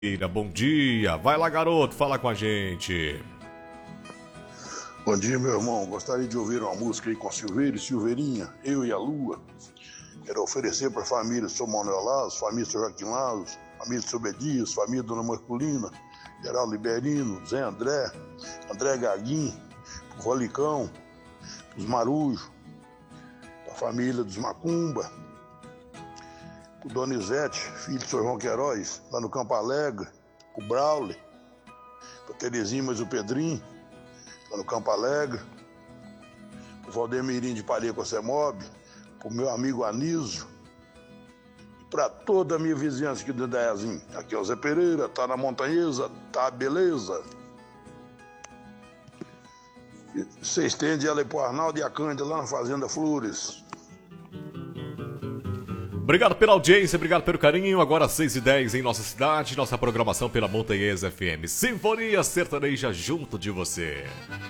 Bom dia, vai lá garoto, fala com a gente. Bom dia, meu irmão. Gostaria de ouvir uma música aí com Silveira e Silveirinha, Eu e a Lua. Quero oferecer para a família do Sr. Manuel Lazo, família do Sr. Joaquim Lazo, família do Sr. Bedias, família da Dona Marculina, Geraldo Liberino, Zé André, André Gaguim, o Rolicão, os Marujos, a família dos Macumba, o Donizete, filho do Sr. João Queiroz, lá no Campo Alegre, o Braulio, o Terezinha, mas o Pedrinho, lá no Campo Alegre, o Valdemirinho de Pareca Semob, o meu amigo Anísio, e para toda a minha vizinhança aqui do Ideiazinho. Aqui é o Zé Pereira, tá na Montanhesa, tá beleza? Você estende ela aí pro Arnaldo e a Cândida lá na Fazenda Flores. Obrigado pela audiência, obrigado pelo carinho. Agora 6h10 em nossa cidade, nossa programação pela Montanhesa FM. Sinfonia Sertaneja junto de você.